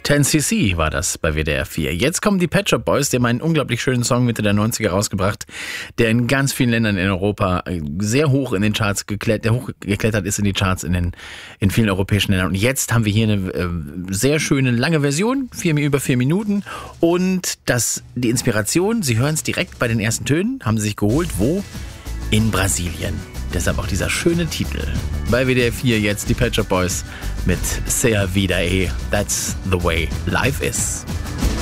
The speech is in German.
10cc war das bei WDR 4. Jetzt kommen die Pet Shop Boys, die haben einen unglaublich schönen Song Mitte der 90er rausgebracht, der in ganz vielen Ländern in Europa sehr hoch in den Charts hochgeklettert ist in die Charts in vielen europäischen Ländern. Und jetzt haben wir hier eine sehr schöne lange Version, über 4 Minuten. Und die Inspiration, Sie hören es direkt bei den ersten Tönen, haben Sie sich geholt, wo? In Brasilien. Deshalb auch dieser schöne Titel. Bei WDR 4 jetzt die Pet Shop Boys mit Sea Vida E. That's the way life is.